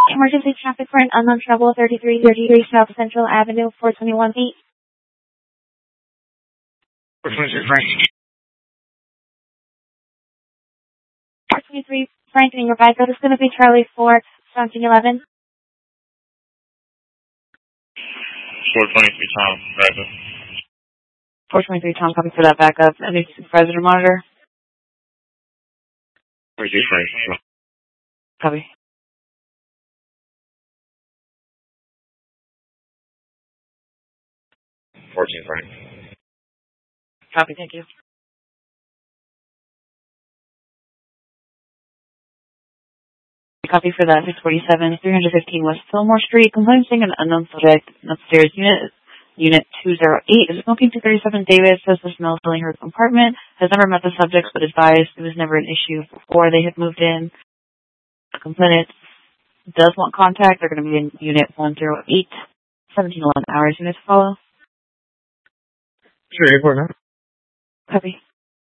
Emergency traffic for an unknown trouble, 3333 South Central Avenue, 421 feet. 423 Frank. 423 Frank and your backup is going to be Charlie 4, 1711. 423 Tom, backup. 423 Tom, copy for that backup. I need supervisor to monitor. 423 Frank. Copy. 14 Frank. Copy, thank you. Copy for that, 647, 315 West Fillmore Street. Complaint saying an unknown subject upstairs. Unit 208 is smoking 237 Davis, says the smell filling her compartment. Has never met the subjects, but advised it was never an issue before they had moved in. The complainant does want contact. They're going to be in Unit 108, 1711 hours. Units follow. Sure, 849. Copy.